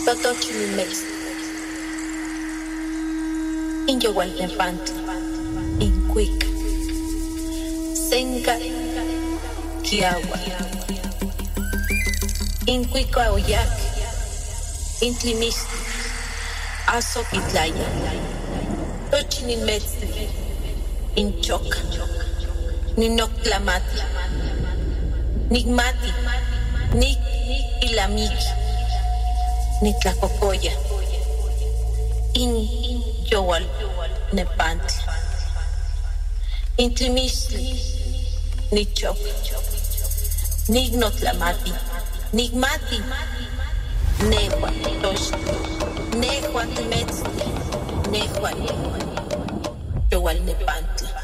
Totochilimex, Inyowalnepantli, Incuica, Senca, Kiawa, Incuica Oyac, Intlimistli, Azoquitlaya, Tochilimetzli, Inchoca, Ninoctlamati, Nigmati, Nik Ilamiki, Nitlacocoya, Yowal Nepantli, Intlimistli, Nichoc, Nignotlamati, Nigmati, Nehua Tosh, Nehua Timetzli, Nehua Yowal Nepantli.